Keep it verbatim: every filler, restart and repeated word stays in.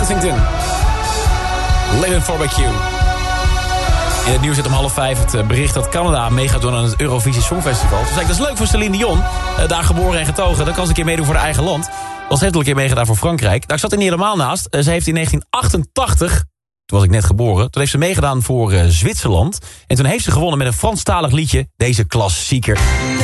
Kensington. Living for Q. In het nieuws zit om half vijf het bericht dat Canada mee gaat doen aan het Eurovisie Songfestival. Toen zei ik, dat is leuk voor Celine Dion. Uh, daar geboren en getogen. Dan kan ze een keer meedoen voor haar eigen land. Al ze heeft al een keer meegedaan voor Frankrijk. Nou, ik zat er niet helemaal naast. Uh, ze heeft in negentien achtentachtig, toen was ik net geboren, toen heeft ze meegedaan voor uh, Zwitserland. En toen heeft ze gewonnen met een Franstalig liedje, deze klassieker.